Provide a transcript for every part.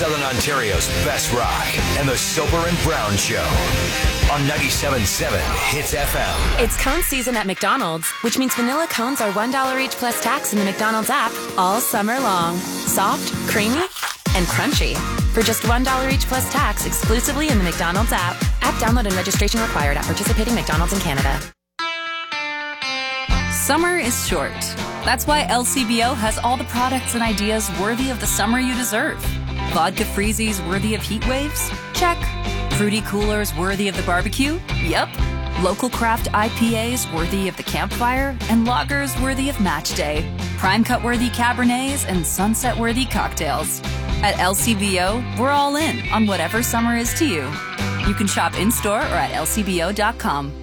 Southern Ontario's best rock and the Soper and Brown Show on 97.7 Hits FM. It's cone season at McDonald's, which means vanilla cones are $1 each plus tax in the McDonald's app all summer long. Soft, creamy, and crunchy. For just $1 each plus tax exclusively in the McDonald's app. App download and registration required at participating McDonald's in Canada. Summer is short. That's why LCBO has all the products and ideas worthy of the summer you deserve. Vodka freezies worthy of heat waves? Check. Fruity coolers worthy of the barbecue? Yep. Local craft IPAs worthy of the campfire? And lagers worthy of match day. Prime cut worthy Cabernets and sunset worthy cocktails. At LCBO, we're all in on whatever summer is to you. You can shop in-store or at lcbo.com.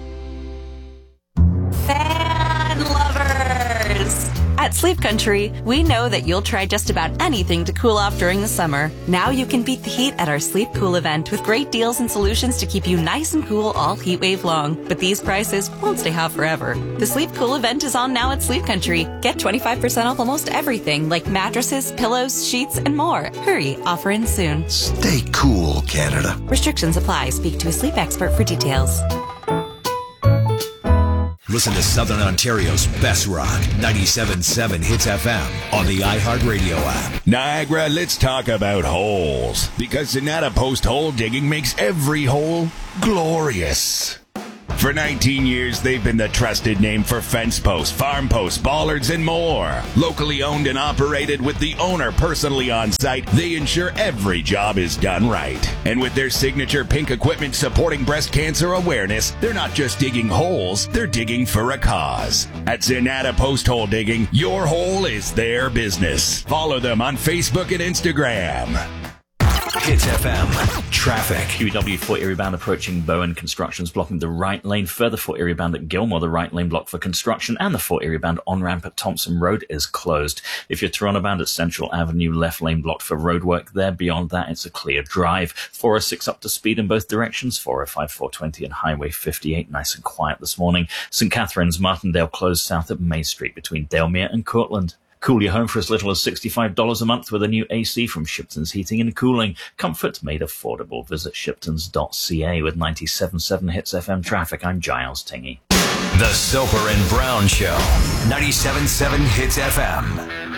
Fan lovers! At Sleep Country, we know that you'll try just about anything to cool off during the summer. Now you can beat the heat at our Sleep Cool event with great deals and solutions to keep you nice and cool all heat wave long. But these prices won't stay hot forever. The Sleep Cool event is on now at Sleep Country. Get 25% off almost everything like mattresses, pillows, sheets, and more. Hurry, offer ends soon. Stay cool, Canada. Restrictions apply. Speak to a sleep expert for details. Listen to Southern Ontario's best rock, 97.7 Hits FM on the iHeartRadio app. Niagara, let's talk about holes. Because Zanata Post Hole Digging makes every hole glorious. For 19 years, they've been the trusted name for fence posts, farm posts, bollards, and more. Locally owned and operated with the owner personally on site, they ensure every job is done right. And with their signature pink equipment supporting breast cancer awareness, they're not just digging holes, they're digging for a cause. At Zanata Post Hole Digging, your hole is their business. Follow them on Facebook and Instagram. Hits FM. Traffic. QEW for Erie bound approaching Bowen. Construction's blocking the right lane. Further for Erie bound at Gilmore, the right lane blocked for construction, and the Fort Erie bound on-ramp at Thompson Road is closed. If you're Toronto bound at Central Avenue, left lane blocked for roadwork there. Beyond that, it's a clear drive. 406 up to speed in both directions. 405, 420 and Highway 58. Nice and quiet this morning. St. Catharines, Martindale closed south at May Street between Dalemere and Courtland. Cool your home for as little as $65 a month with a new AC from Shipton's Heating and Cooling. Comfort made affordable. Visit shiptons.ca with 97.7 Hits FM traffic. I'm Giles Tingey. The Soper and Brown Show, 97.7 Hits FM.